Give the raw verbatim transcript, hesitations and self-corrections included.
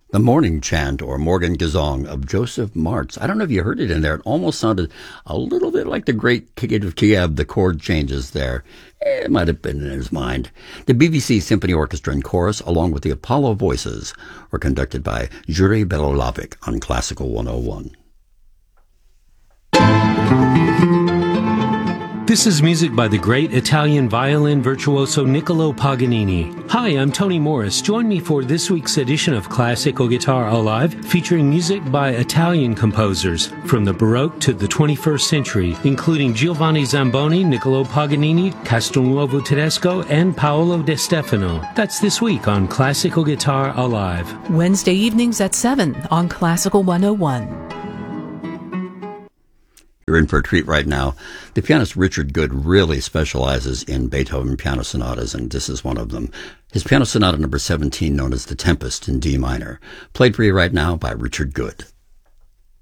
The Morning Chant, or Morgen Gesang, of Joseph Martz. I don't know if you heard it in there. It almost sounded a little bit like the Great Kid of Kiev, the chord changes there. It might have been in his mind. The B B C Symphony Orchestra and Chorus, along with the Apollo Voices, were conducted by Jure Belolavic on Classical one oh one. This is music by the great Italian violin virtuoso Niccolo Paganini. Hi, I'm Tony Morris. Join me for this week's edition of Classical Guitar Alive, featuring music by Italian composers from the Baroque to the twenty-first century, including Giovanni Zamboni, Niccolo Paganini, Castelnuovo Tedesco, and Paolo De Stefano. That's this week on Classical Guitar Alive. Wednesday evenings at seven on Classical one oh one. You're in for a treat right now. The pianist Richard Good really specializes in Beethoven piano sonatas, and this is one of them. His piano sonata number seventeen, known as The Tempest in D minor, played for you right now by Richard Good.